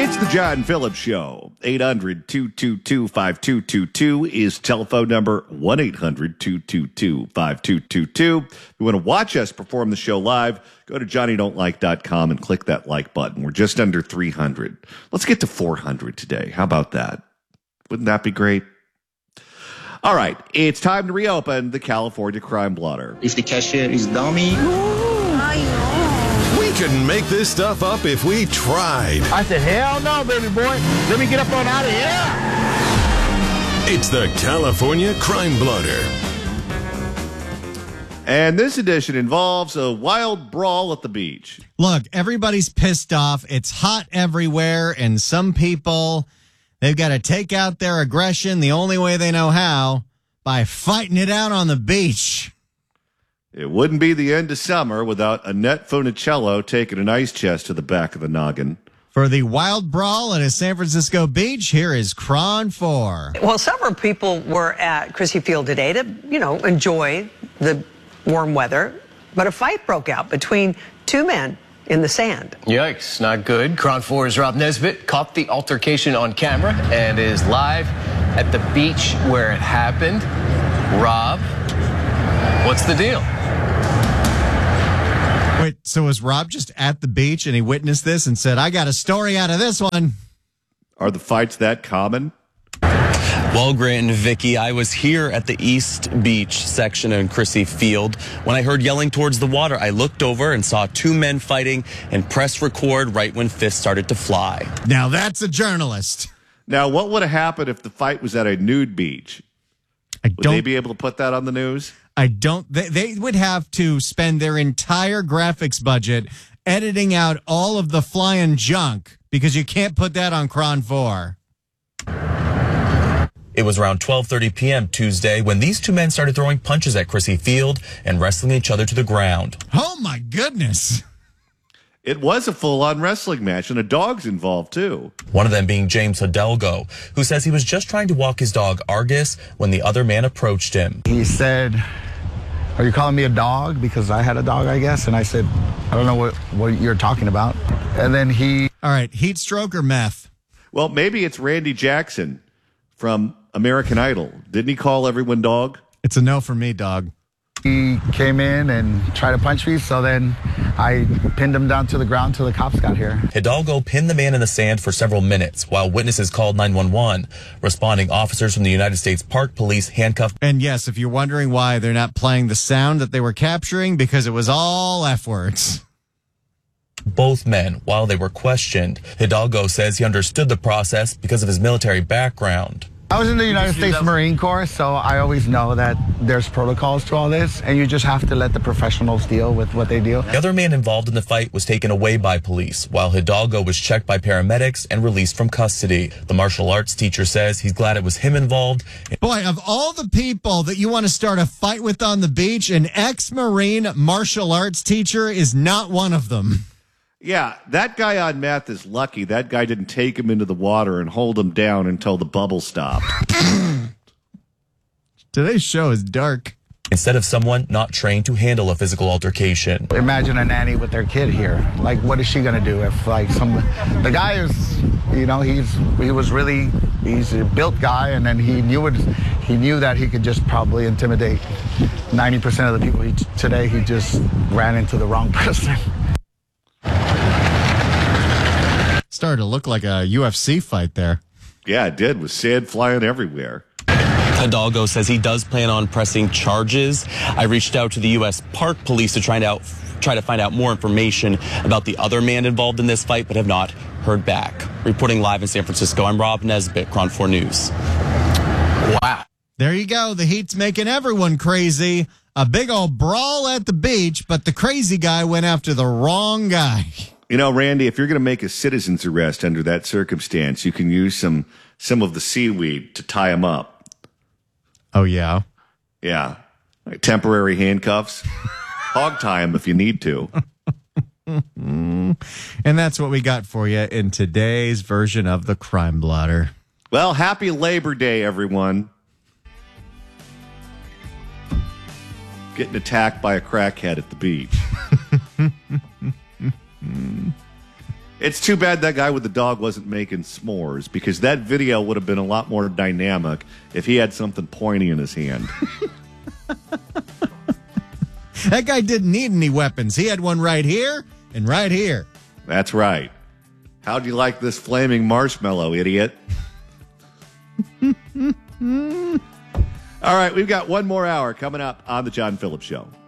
It's the John Phillips Show. 800-222-5222 is telephone number 1-800-222-5222. If you want to watch us perform the show live, go to johnnydon'tlike.com and click that like button. We're just under 300. Let's get to 400 today. How about that? Wouldn't that be great? All right, it's time to reopen the California Crime Blotter. If the cashier is dummy. We couldn't make this stuff up if we tried. I said, hell no, baby boy. Let me get up on out of here. It's the California Crime Blotter. And this edition involves a wild brawl at the beach. Look, everybody's pissed off. It's hot everywhere, and some people, they've got to take out their aggression the only way they know how, by fighting it out on the beach. It wouldn't be the end of summer without Annette Funicello taking an ice chest to the back of the noggin. For the wild brawl at a San Francisco beach, here is Cron 4. Well, several people were at Crissy Field today to, enjoy the warm weather, but a fight broke out between two men in the sand. Yikes, not good. Cron 4's Rob Nesbitt caught the altercation on camera and is live at the beach where it happened. Rob, what's the deal? Wait, so was Rob just at the beach and he witnessed this and said, I got a story out of this one? Are the fights that common? Well, Grant and Vicky, I was here at the East Beach section in Crissy Field. When I heard yelling towards the water, I looked over and saw two men fighting and pressed record right when fists started to fly. Now that's a journalist. Now, what would have happened if the fight was at a nude beach? Would they be able to put that on the news? They would have to spend their entire graphics budget editing out all of the flying junk because you can't put that on Cron 4. It was around 12:30 p.m. Tuesday when these two men started throwing punches at Crissy Field and wrestling each other to the ground. Oh, my goodness. It was a full-on wrestling match, and a dog's involved, too. One of them being James Hidalgo, who says he was just trying to walk his dog Argus when the other man approached him. He said, are you calling me a dog? Because I had a dog, I guess. And I said, I don't know what you're talking about. And then All right, heat stroke or meth? Well, maybe it's Randy Jackson from American Idol. Didn't he call everyone dog? It's a no for me, dog. He came in and tried to punch me, so then I pinned him down to the ground till the cops got here. Hidalgo pinned the man in the sand for several minutes while witnesses called 911. Responding officers from the United States Park Police handcuffed. And yes, if you're wondering why they're not playing the sound that they were capturing, because it was all F words. Both men while they were questioned. Hidalgo says he understood the process because of his military background. I was in the United States Marine Corps, so I always know that there's protocols to all this, and you just have to let the professionals deal with what they deal. The other man involved in the fight was taken away by police, while Hidalgo was checked by paramedics and released from custody. The martial arts teacher says he's glad it was him involved. Boy, of all the people that you want to start a fight with on the beach, an ex-Marine martial arts teacher is not one of them. Yeah, that guy on meth is lucky. That guy didn't take him into the water and hold him down until the bubble stopped. Today's show is dark. Instead of someone not trained to handle a physical altercation. Imagine a nanny with their kid here. Like, what is she going to do if, the guy is, he's a built guy, and then he knew that he could just probably intimidate 90% of the people today. He just ran into the wrong person. Started to look like a UFC fight there. Yeah, it did, with sand flying everywhere. Hidalgo says he does plan on pressing charges. I reached out to the U.S. Park Police to try to find out more information about the other man involved in this fight, but have not heard back. Reporting live in San Francisco, I'm Rob Nesbitt, Cron 4 News. Wow. There you go. The heat's making everyone crazy. A big old brawl at the beach, but the crazy guy went after the wrong guy. You know, Randy, if you're going to make a citizen's arrest under that circumstance, you can use some of the seaweed to tie him up. Oh, yeah? Yeah. Like temporary handcuffs. Hog tie him if you need to. And that's what we got for you in today's version of the Crime Blotter. Well, happy Labor Day, everyone. Getting attacked by a crackhead at the beach. It's too bad that guy with the dog wasn't making s'mores, because that video would have been a lot more dynamic if he had something pointy in his hand. That guy didn't need any weapons. He had one right here and right here. That's right. How'd you like this flaming marshmallow, idiot? All right, we've got one more hour coming up on the John Phillips Show.